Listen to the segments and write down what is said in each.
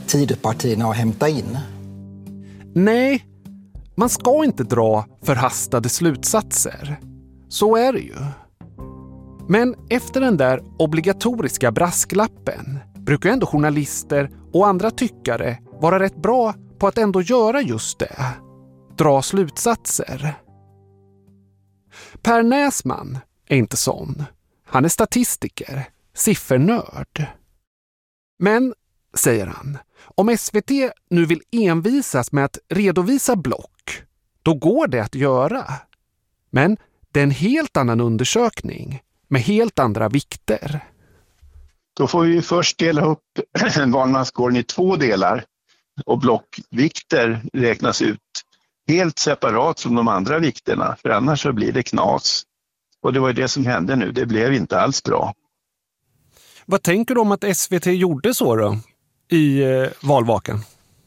Tidöpartierna att hämta in. Nej, man ska inte dra förhastade slutsatser. Så är det ju. Men efter den där obligatoriska brasklappen brukar ändå journalister och andra tyckare vara rätt bra på att ändå göra just det. Dra slutsatser. Per Näsman är inte sån. Han är statistiker, siffernörd. Men, säger han, om SVT nu vill envisas med att redovisa block, då går det att göra. Men det är en helt annan undersökning med helt andra vikter. Då får vi först dela upp valmanskåren i 2 delar och blockvikter räknas ut helt separat som de andra vikterna, för annars så blir det knas. Och det var det som hände nu, det blev inte alls bra. Vad tänker du om att SVT gjorde så då i valvaken?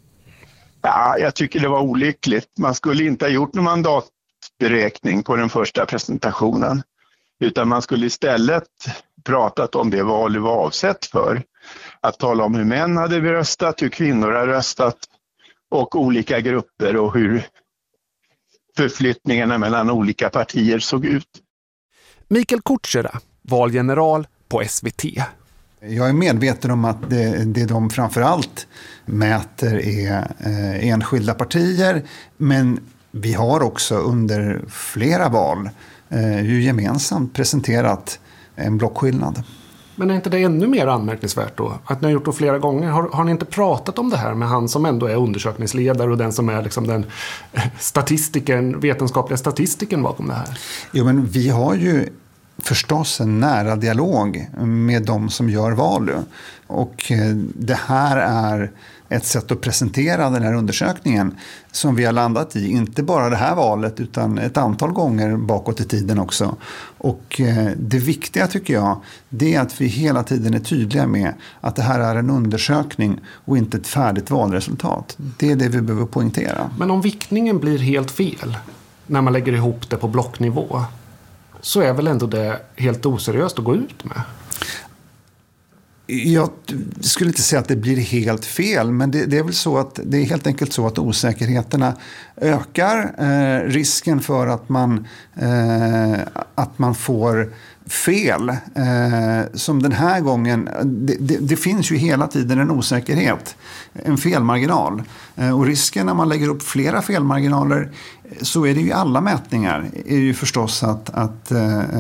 Ja, jag tycker det var olyckligt. Man skulle inte ha gjort någon mandatberäkning på den första presentationen, utan man skulle istället pratat om det val var avsett för. Att tala om hur män hade röstat, hur kvinnor har röstat och olika grupper och hur förflyttningarna mellan olika partier såg ut. Mikael Kutschera, valgeneral på SVT. Jag är medveten om att det de framförallt mäter är enskilda partier, men vi har också under flera val ju gemensamt presenterat en blockskillnad. Men är inte det ännu mer anmärkningsvärt då? Att ni har gjort det flera gånger. Har ni inte pratat om det här med han som ändå är undersökningsledare och den som är liksom den vetenskapliga statistiken bakom det här? Jo, men vi har ju förstås en nära dialog med de som gör Valu. Och det här är ett sätt att presentera den här undersökningen som vi har landat i. Inte bara det här valet utan ett antal gånger bakåt i tiden också. Och det viktiga tycker jag, det är att vi hela tiden är tydliga med att det här är en undersökning och inte ett färdigt valresultat. Det är det vi behöver poängtera. Men om viktningen blir helt fel när man lägger ihop det på blocknivå, så är väl ändå det helt oseriöst att gå ut med? Jag skulle inte säga att det blir helt fel, men det är väl så att det är helt enkelt så att osäkerheterna ökar. Risken för att man får fel som den här gången, det finns ju hela tiden en osäkerhet, en felmarginal. Och risken när man lägger upp flera felmarginaler, så är det ju alla mätningar, är ju förstås att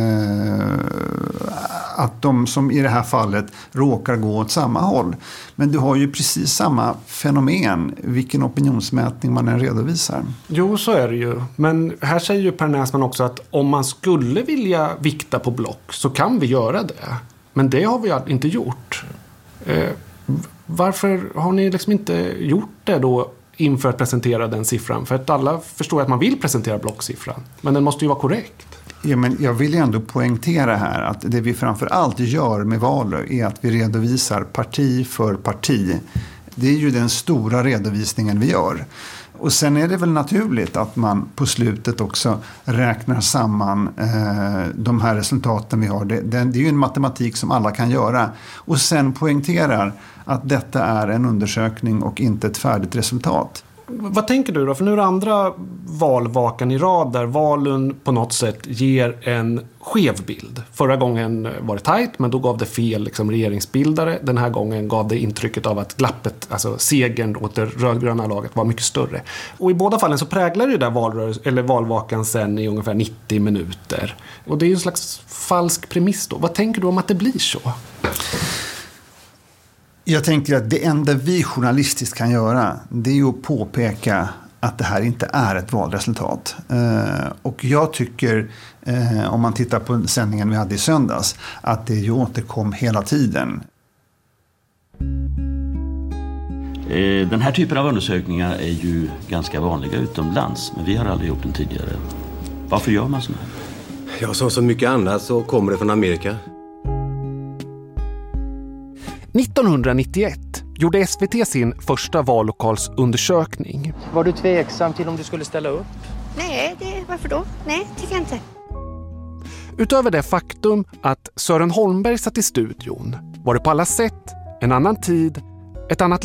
de som i det här fallet råkar gå åt samma håll. Men du har ju precis samma fenomen vilken opinionsmätning man än redovisar. Jo, så är det ju. Men här säger ju Per Näsman också att om man skulle vilja vikta på block så kan vi göra det. Men det har vi inte gjort. Varför har ni liksom inte gjort det då inför att presentera den siffran? För att alla förstår att man vill presentera blocksiffran. Men den måste ju vara korrekt. Ja, men jag vill ju ändå poängtera här att det vi framför allt gör med Valu är att vi redovisar parti för parti. Det är ju den stora redovisningen vi gör. Och sen är det väl naturligt att man på slutet också räknar samman de här resultaten vi har. Det är ju en matematik som alla kan göra. Och sen poängterar att detta är en undersökning och inte ett färdigt resultat. Vad tänker du då? För nu är det andra valvakan i rad där valen på något sätt ger en skev bild. Förra gången var det tajt, men då gav det fel liksom, regeringsbildare. Den här gången gav det intrycket av att glappet, alltså segern åt det rödgröna laget var mycket större. Och i båda fallen så präglar det där valvakan sen i ungefär 90 minuter. Och det är ju en slags falsk premiss då. Vad tänker du om att det blir så? Jag tänker att det enda vi journalistiskt kan göra, det är ju att påpeka att det här inte är ett valresultat. Och jag tycker, om man tittar på sändningen vi hade i söndags, att det ju återkom hela tiden. Den här typen av undersökningar är ju ganska vanliga utomlands, men vi har aldrig gjort den tidigare. Varför gör man så här? Ja, som så mycket annat så kommer det från Amerika. 1991 gjorde SVT sin första vallokalsundersökning. Var du tveksam till om du skulle ställa upp? Nej, varför då? Nej, tycker jag inte. Utöver det faktum att Sören Holmberg satt i studion var det på alla sätt en annan tid, ett annat